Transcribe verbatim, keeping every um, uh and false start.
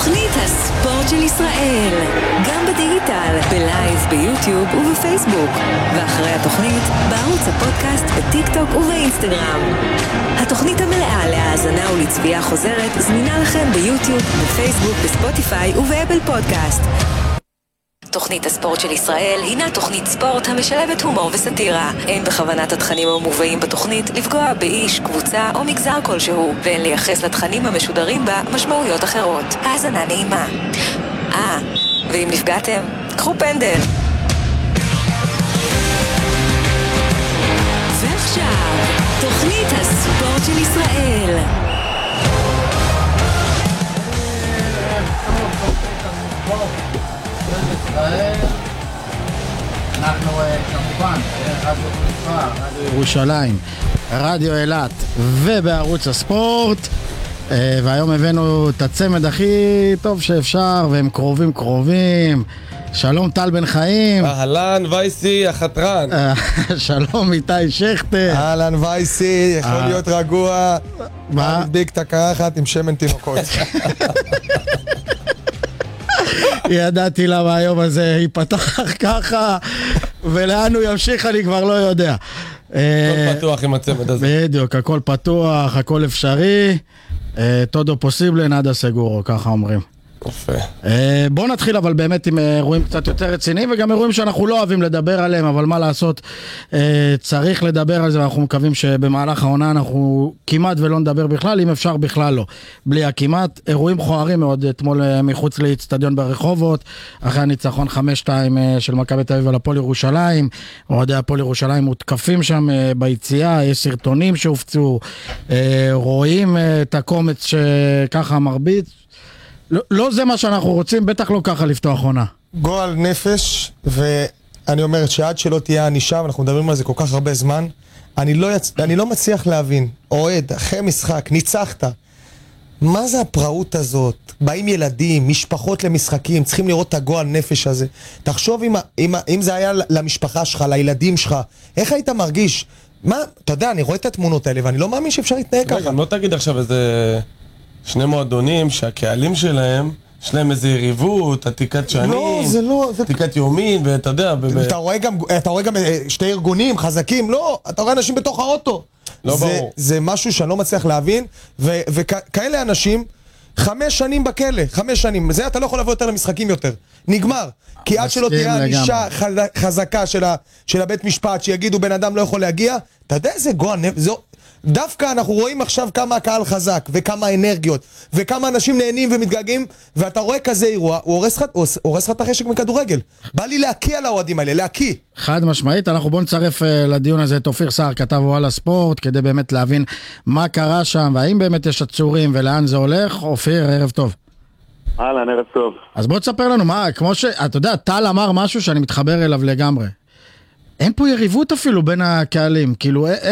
תוכנית הספורט של ישראל, גם בדיגיטל, בלייב, ביוטיוב ובפייסבוק, ואחרי התוכנית בערוץ הפודקאסט, בטיק טוק ובאינסטגרם. התוכנית המלאה להאזנה ולצפייה חוזרת זמינה לכם ביוטיוב, בפייסבוק, בספוטיפיי ובאפל פודקאסט. תוכנית הספורט של ישראל הינה תוכנית ספורט המשלבת הומור וסטירה. אין בכוונת התכנים המובאים בתוכנית לפגוע באיש, קבוצה או מגזר כלשהו, ואין לייחס לתכנים המשודרים בה משמעויות אחרות. האזנה נעימה. אה, ואם נפגעתם, קחו פנדל. ועכשיו, תוכנית הספורט של ישראל. אנחנו כמובן רדיו חיפה, רדיו ירושלים, רדיו אילת ובערוץ הספורט, והיום הבאנו את הצמד הכי טוב שאפשר והם קרובים קרובים. שלום טל בן חיים. אהלן וייסי החתרן. שלום איתי שכטר. אהלן וייסי, יכול להיות רגוע. מה? מדביק את הקרחת עם שמן תינוקות. ידעתי למה היום הזה ייפתח ככה ולאן הוא ימשיך אני כבר לא יודע. הכל פתוח עם הצמד הזה. בדיוק, הכל פתוח, הכל אפשרי. תודו פוסיבלה נאדה סגורו, ככה אומרים. יפה. בואו נתחיל אבל באמת עם אירועים קצת יותר רציניים וגם אירועים שאנחנו לא אוהבים לדבר עליהם, אבל מה לעשות, צריך לדבר על זה, ואנחנו מקווים שבמהלך העונה אנחנו כמעט ולא נדבר בכלל, אם אפשר בכלל לא, בלי הכמעט. אירועים חוערים מאוד אתמול מחוץ לאצטדיון ברחובות, אחרי הניצחון חמש שתיים של מכבי תל אביב על הפועל ירושלים. אוהדי הפועל ירושלים מותקפים שם ביציאה, יש סרטונים שהופצו, רואים את הקומץ שככה מרביץ. לא, לא זה מה שאנחנו רוצים, בטח לא ככה לפתוח עונה. גועל נפש, ואני אומרת שעד שלא תהיה ענישה, ואנחנו מדברים על זה כל כך הרבה זמן, אני לא, יצ... אני לא מצליח להבין, אוהד, אחרי משחק, ניצחת, מה זה הפראות הזאת? באים ילדים, משפחות למשחקים, צריכים לראות את הגועל נפש הזה. תחשוב אם, אם, אם זה היה למשפחה שלך, לילדים שלך, איך היית מרגיש? מה, אתה יודע, אני רואה את התמונות האלה, ואני לא מאמין שאפשר להתנהג ככה. גם לא תגיד עכשיו איזה שני מועדונים שהקהלים שלהם יש להם איזה יריבות, עתיקת שנים, לא, זה לא, זה... עתיקת יומין, ואתה יודע... ב- אתה רואה גם, אתה רואה גם שתי ארגונים חזקים, לא, אתה רואה אנשים בתוך האוטו. לא זה, ברור. זה משהו שאני לא מצליח להבין, ו- וכאלה אנשים, חמש שנים בכלא, חמש שנים, זה אתה לא יכול לבוא יותר למשחקים יותר. נגמר. כי עד שלא תהיה ענישה חזקה של, ה- של הבית משפט, שיגידו בן אדם לא יכול להגיע, אתה יודע איזה גועל נפש, זו... דווקא אנחנו רואים עכשיו כמה הקהל חזק וכמה אנרגיות וכמה אנשים נהנים ומתגעגעים, ואתה רואה כזה אירוע, הוא הורס לך, הוא הורס לך את החשק מכדורגל. בא לי להקיא על האוהדים האלה, להקיא. חד משמעית. אנחנו בוא נצרף uh, לדיון הזה את אופיר סער, כתב וואלה ספורט, כדי באמת להבין מה קרה שם והאם באמת יש עצורים ולאן זה הולך. אופיר, ערב טוב. אהלן, ערב טוב. אז בוא תספר לנו מה, כמו שאתה יודע, טל אמר משהו שאני מתחבר אליו לגמרי. אין פה יריבות אפילו בין הקהלים, כאילו